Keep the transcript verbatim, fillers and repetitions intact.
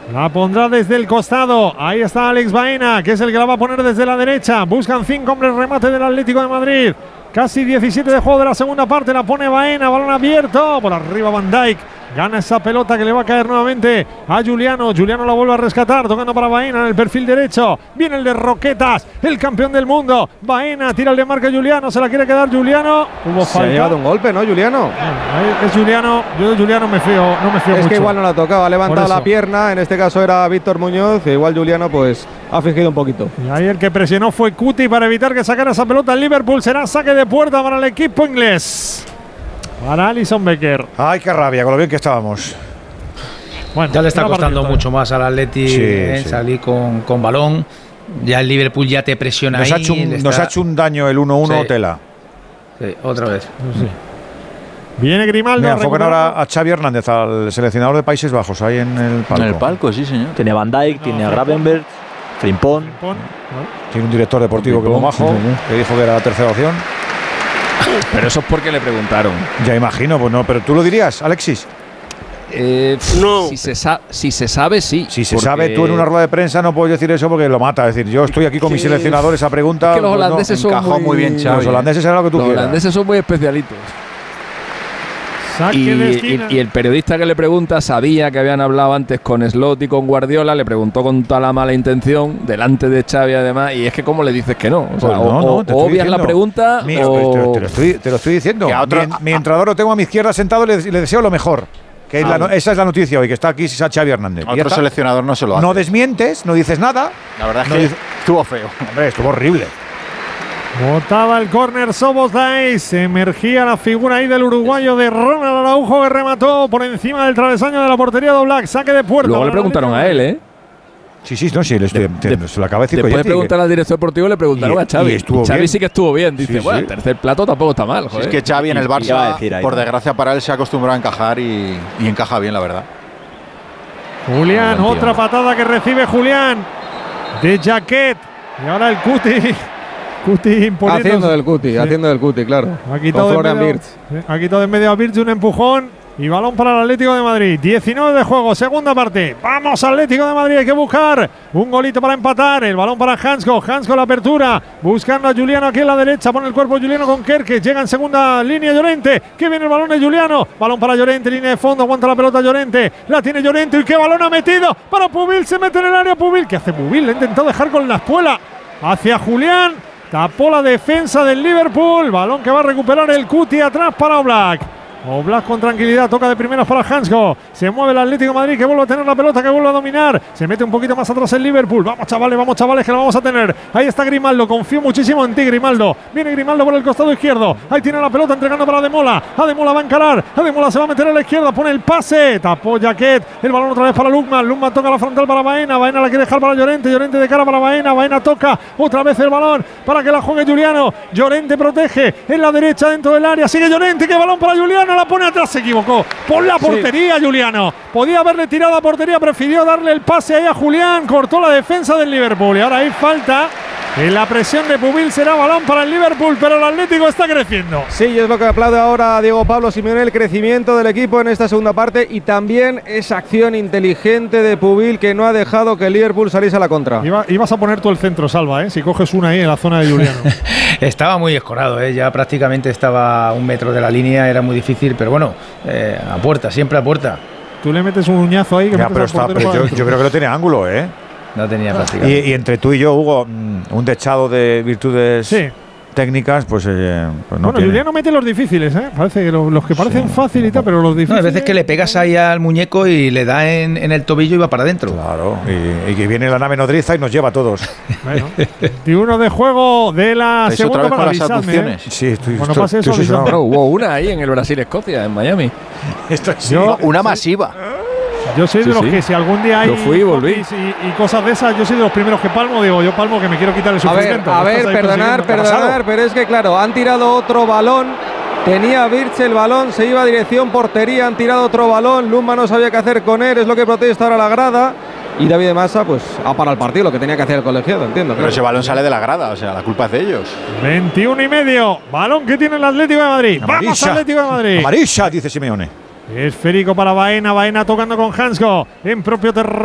La pondrá desde el costado. Ahí está Alex Baena, que es el que la va a poner desde la derecha. Buscan cinco hombres, remate del Atlético de Madrid. Casi diecisiete de juego de la segunda parte. La pone Baena, balón abierto. Por arriba Van Dijk. Gana esa pelota que le va a caer nuevamente a Juliano. Juliano la vuelve a rescatar, tocando para Baena en el perfil derecho. Viene el de Roquetas, el campeón del mundo. Baena tira el de marca Juliano, se la quiere quedar Juliano. Hubo se falta. ha llevado un golpe, ¿no, Juliano? Bueno, es Juliano. Yo de Juliano me fío, no me fío es mucho. que igual no la tocaba, ha levantado la pierna. En este caso era Víctor Muñoz. E igual Juliano pues ha fingido un poquito. Y ahí el que presionó fue Cuti para evitar que sacara esa pelota el Liverpool. Será saque de puerta para el equipo inglés. Para Alisson Becker. Ay, qué rabia, con lo bien que estábamos. Bueno, ya le está costando mucho más al Atleti sí, eh, sí. salir con, con balón. Ya el Liverpool ya te presiona nos ahí. Ha hecho un, está... Nos ha hecho un daño el uno uno, sí. tela. Sí, otra vez. Sí. Viene Grimaldo. Mira, enfocan ahora a Xavi Hernández, al seleccionador de Países Bajos, ahí en el palco. En el palco, sí, señor. Tiene a Van Dijk, no, tiene a Gravenberch, Frimpong. Frimpong. Tiene un director deportivo que es majo, sí, sí. que dijo que era la tercera opción. Pero eso es porque le preguntaron. Ya imagino, pues no, pero tú lo dirías, Alexis. Eh, no. Si se, sa si se sabe, sí. Si se sabe, tú en una rueda de prensa no puedes decir eso porque lo mata. Es decir, yo estoy aquí con mi seleccionador, esa pregunta. Es que los holandeses pues no, son muy, muy bien, Xavi. Los holandeses eran lo que tú los quieras. Los holandeses son muy especialitos. Y, y, y el periodista que le pregunta sabía que habían hablado antes con Slot y con Guardiola, le preguntó con toda la mala intención, delante de Xavi además, y es que cómo le dices que no. O sea, pues no, o, no, o obvias diciendo. la pregunta Mi, o… te, te, lo estoy, te lo estoy diciendo. Otro, mi, mi entrenador lo tengo a mi izquierda sentado y le, le deseo lo mejor. Que ah, es la, esa es la noticia hoy, que está aquí Xavi Hernández. Otro seleccionador no se lo hace. No desmientes, no dices nada. La verdad es no que dices, estuvo feo. Hombre, estuvo horrible. Botaba el córner Szoboszlai, se emergía la figura ahí del uruguayo de Ronald Araujo, que remató por encima del travesaño de la portería de Oblak, saque de puerta. Luego le preguntaron a él, ¿eh? Sí, sí, no, sí, le estoy, de, de, se lo acaba de decir. Después de preguntar al director deportivo le preguntaron y, a Xavi. Y estuvo y Xavi bien. sí que estuvo bien. Dice, sí, bueno, sí. el tercer plato tampoco está mal. Joder. Sí, es que Xavi en el Barça, decir ahí, por ¿no? desgracia para él, se ha acostumbrado a encajar y, y encaja bien, la verdad. Julián, otra patada que recibe Julián de Jaquet. Y ahora el Cuti. Cuti haciendo del Cuti, sí. haciendo del Cuti, claro. Ha quitado, de medio, ha quitado en medio a Birch un empujón y balón para el Atlético de Madrid. diecinueve de juego, segunda parte. Vamos, Atlético de Madrid, hay que buscar un golito para empatar. El balón para Hansko, Hansko la apertura, buscando a Juliano aquí en la derecha. Pone el cuerpo Juliano con Kerke, llega en segunda línea Llorente. Que viene el balón de Juliano. Balón para Llorente, línea de fondo, aguanta la pelota Llorente. La tiene Llorente y qué balón ha metido para Pubil. Se mete en el área Pubil. ¿Qué hace Pubil? Le ha intentado dejar con la espuela hacia Julián. Tapó la defensa del Liverpool. Balón que va a recuperar el Cuti atrás para Oblak. Oblak con tranquilidad, toca de primeras para Hansko. Se mueve el Atlético de Madrid, que vuelve a tener la pelota, que vuelve a dominar. Se mete un poquito más atrás el Liverpool. Vamos, chavales, vamos, chavales, que lo vamos a tener. Ahí está Grimaldo, confío muchísimo en ti, Grimaldo. Viene Grimaldo por el costado izquierdo. Ahí tiene la pelota entregando para Ademola. Ademola va a encarar. Ademola se va a meter a la izquierda, pone el pase. Tapó Jaquet. El balón otra vez para Lukman. Lukman toca la frontal para Baena. Baena la quiere dejar para Llorente. Llorente de cara para Baena. Baena toca otra vez el balón para que la juegue Juliano. Llorente protege en la derecha dentro del área. Sigue Llorente, que balón para Juliano. La pone atrás, se equivocó. Por la portería, sí. Juliano. Podía haberle tirado a portería, prefirió darle el pase ahí a Julián. Cortó la defensa del Liverpool. Y ahora hay falta. En la presión de Pubil será balón para el Liverpool, pero el Atlético está creciendo. Sí, y es lo que aplaude ahora Diego Pablo Simeone, el crecimiento del equipo en esta segunda parte y también esa acción inteligente de Pubil que no ha dejado que el Liverpool saliese a la contra. Iba, ibas a poner tú el centro, Salva, ¿eh? Si coges una ahí en la zona de Juliano. Estaba muy escorado, ¿eh? Ya prácticamente estaba a un metro de la línea, era muy difícil, pero bueno, eh, a puerta, siempre a puerta. Tú le metes un uñazo ahí que ya, pero está, pero yo, yo creo que no tiene ángulo, ¿eh? No tenía prácticamente. Y, y entre tú y yo, Hugo, un dechado de virtudes sí. técnicas, pues, eh, pues no bueno, tiene. Juliano mete los difíciles, ¿eh? Parece que los, los que parecen sí. fácil y tal, pero los difíciles… No, hay veces que le pegas ahí al muñeco y le da en, en el tobillo y va para adentro. Claro, y, y que viene la nave nodriza y nos lleva a todos. Bueno, veintiuno de juego de la segunda para las aducciones. ¿eh? Sí, estoy, bueno, estoy, pase eso, estoy no, no, hubo una ahí en el Brasil-Escocia, en Miami. Esto sí. Yo, una masiva. Yo soy de sí, los sí. que si algún día hay yo fui y volví. Y, y cosas de esas, yo soy de los primeros que palmo, digo, yo palmo que me quiero quitar el sufrimiento. A ver, a ver, perdonar, perdonar, pero es que claro, han tirado otro balón, tenía Birch el balón, se iba a dirección portería, han tirado otro balón, Luma no sabía qué hacer con él, es lo que protesta ahora la grada. Y David Massa, pues, ha parado el partido, lo que tenía que hacer el colegiado, entiendo. Pero claro. Ese balón sale de la grada, o sea, la culpa es de ellos. veintiuno y medio, balón que tiene el Atlético de Madrid. Amarilla. Vamos, Atlético de Madrid. Amarilla, dice Simeone. Esférico para Baena, Baena tocando con Hansko en propio terreno.